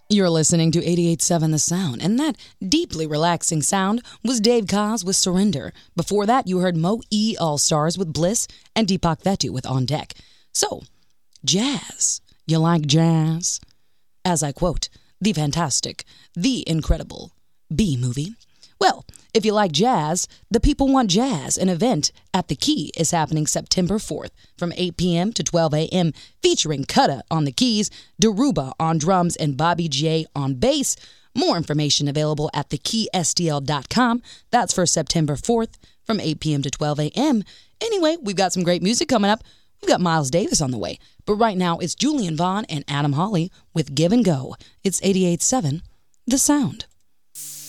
You're listening to 88.7 The Sound, and that deeply relaxing sound was Dave Koz with Surrender. Before that, you heard Mo E All-Stars with Bliss and Deepak Vetu with On Deck. So, jazz. You like jazz? As I quote, the fantastic, the incredible B-movie. Well, if you like jazz, The People Want Jazz, an event at The Key, is happening September 4th from 8 p.m. to 12 a.m., featuring Kutta on the keys, Daruba on drums, and Bobby J on bass. More information available at thekeystl.com. That's for September 4th from 8 p.m. to 12 a.m. Anyway, we've got some great music coming up. We've got Miles Davis on the way. But right now, it's Julian Vaughn and Adam Hawley with Give and Go. It's 88.7 The Sound.